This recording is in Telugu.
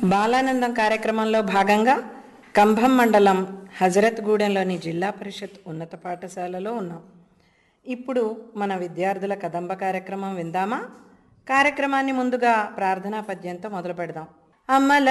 బాలానందం కార్యక్రమంలో భాగంగా కంభం మండలం హజరత్గూడెంలోని జిల్లా పరిషత్ ఉన్నత పాఠశాలలో ఉన్నాం. ఇప్పుడు మన విద్యార్థుల కదంబ కార్యక్రమం విందామా? కార్యక్రమాన్ని ముందుగా ప్రార్థనా పద్యంతో మొదలు పెడదాం. అమ్మల